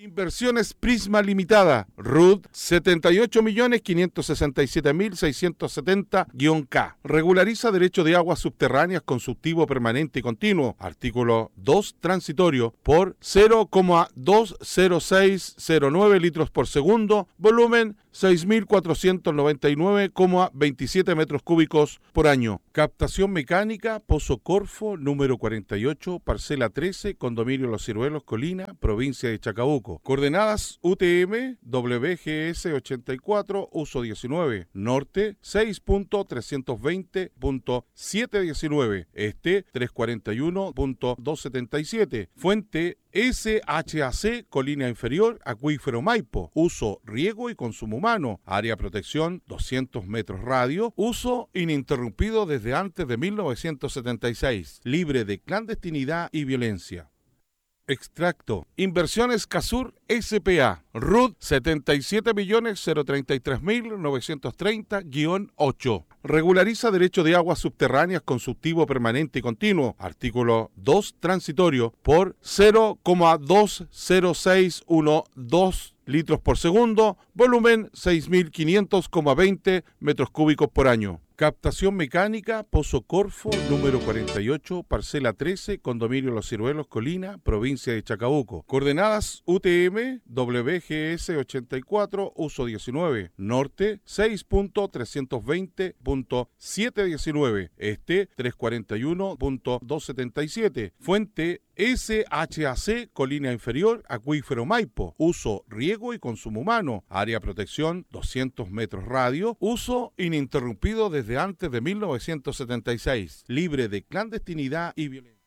Inversiones Prisma Limitada, RUT 78.567.670-K. Regulariza derecho de aguas subterráneas consultivo permanente y continuo. Artículo 2 transitorio por 0,20609 litros por segundo, volumen 6.499,27 metros cúbicos por año. Captación mecánica, Pozo Corfo, número 48, parcela 13, condominio Los Ciruelos, Colina, provincia de Chacabuco. Coordenadas UTM, WGS 84, uso 19, norte 6.320.719, este 341.277, fuente SHAC, Colina Inferior, Acuífero Maipo, uso riego y consumo humano, área protección 200 metros radio, uso ininterrumpido desde antes de 1976, libre de clandestinidad y violencia. Extracto. Inversiones Casur S.P.A. RUT 77.033.930-8. Regulariza derecho de aguas subterráneas consultivo permanente y continuo. Artículo 2 transitorio por 0,20612 litros por segundo, volumen 6.500,20 metros cúbicos por año. Captación mecánica, Pozo Corfo, número 48, parcela 13, condominio Los Ciruelos, Colina, provincia de Chacabuco. Coordenadas UTM, WGS 84, uso 19, norte 6.320.719, este 341.277, fuente SHAC, Colina Inferior, Acuífero Maipo, uso riego y consumo humano, área protección 200 metros radio, uso ininterrumpido desde antes de 1976, libre de clandestinidad y violencia.